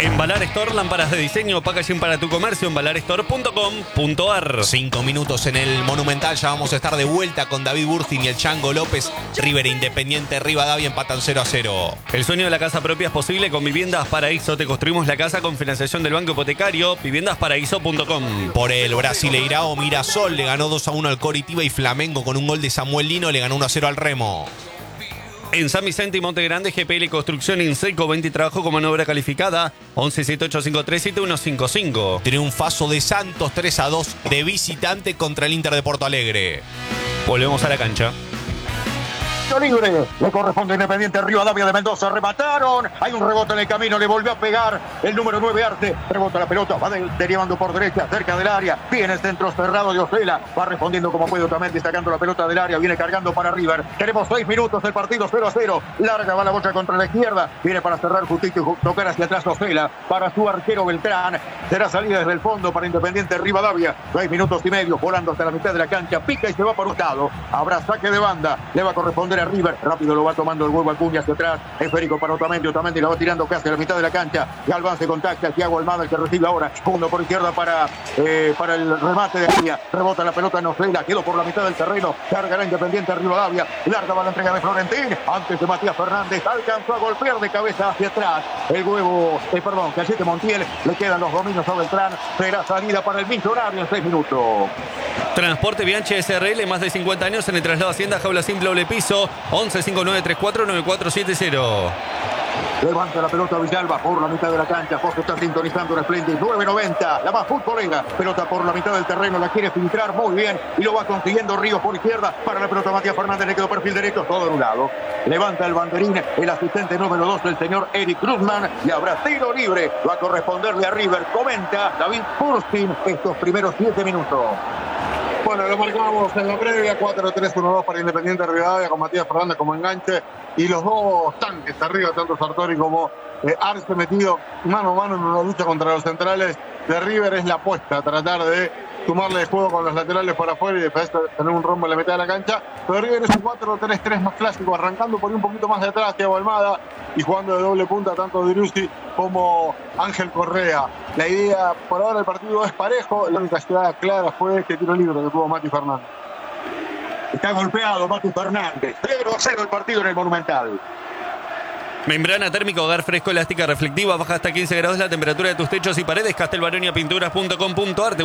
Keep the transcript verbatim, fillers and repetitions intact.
En Valar Store, lámparas de diseño, packaging para tu comercio en valar store punto com punto ar. Cinco minutos en el Monumental, ya vamos a estar de vuelta con David Burtin y el Chango López. River Independiente Rivadavia empatan cero a cero. El sueño de la casa propia es posible con Viviendas Paraíso. Te construimos la casa con financiación del Banco Hipotecario. viviendas paraíso punto com. Por el Brasileirao, Mirasol le ganó dos a uno al Coritiba y Flamengo con un gol de Samuel Lino le ganó uno a cero al Remo. En San Vicente y Monte Grande, G P L Construcción Inseco, veinte trabajo con mano de obra calificada, once siete ocho cinco tres siete uno cinco cinco. Triunfazo de Santos tres a dos de visitante contra el Inter de Porto Alegre. Volvemos a la cancha. Libre, le corresponde a Independiente Rivadavia de Mendoza, remataron, hay un rebote en el camino, le volvió a pegar el número nueve Arte, rebota la pelota, va de, derivando por derecha, cerca del área, viene el centro cerrado de Osela, va respondiendo como puede Otamendi, sacando la pelota del área, viene cargando para River, tenemos seis minutos del partido, cero a cero, larga va la bocha contra la izquierda, viene para cerrar justito y tocar hacia atrás Osela, para su arquero Beltrán, será salida desde el fondo para Independiente Rivadavia, seis minutos y medio, volando hasta la mitad de la cancha, pica y se va por un lado, habrá saque de banda, le va a corresponder a River, rápido lo va tomando el huevo Acuña hacia atrás, esférico para Otamendi, Otamendi la va tirando casi a la mitad de la cancha, Galván se contacta, Thiago Almada el que recibe ahora, segundo por izquierda para, eh, para el remate de línea, rebota la pelota en Osela, quedó por la mitad del terreno, cargará Independiente Rivadavia, larga va la entrega de Florentín, antes de Matías Fernández, alcanzó a golpear de cabeza hacia atrás, el huevo, eh, perdón, Cachete Montiel, le quedan los dominios a Beltrán, será salida para el Millonario en seis minutos. Transporte Bianchi S R L, más de cincuenta años en el traslado Hacienda, jaula simple doble piso, once cinco nueve tres cuatro nueve cuatro siete cero. Levanta la pelota Villalba por la mitad de la cancha. Fox está sintonizando el Splendid. nueve noventa. La más futbolera. Pelota por la mitad del terreno. La quiere filtrar muy bien. Y lo va consiguiendo Ríos por izquierda. Para la pelota Matías Fernández. Le quedó perfil derecho. Todo en un lado. Levanta el banderín. El asistente número dos, el señor Eric Cruzman. Y habrá tiro libre. Va a corresponderle a River. Comenta David Burtin estos primeros siete minutos. Bueno, lo marcamos en la previa, cuatro tres uno dos para Independiente Rivadavia con Matías Fernández como enganche y los dos tanques arriba, tanto Sartori como eh, Arce metido mano a mano en una lucha contra los centrales de River. Es la apuesta, tratar de sumarle el juego con los laterales para afuera y después tener un rombo en la mitad de la cancha. Pero River es un cuatro tres tres más clásico, arrancando por un poquito más de atrás, Thiago Almada, y jugando de doble punta tanto Driussi como Ángel Correa. La idea, por ahora el partido es parejo, la única jugada clara fue este tiro libre que tuvo Mati Fernández. Está golpeado Mati Fernández. cero a cero el partido en el Monumental. Membrana térmica, hogar fresco, elástica, reflectiva, baja hasta quince grados la temperatura de tus techos y paredes. Castelbaronia Pinturas punto com punto ar.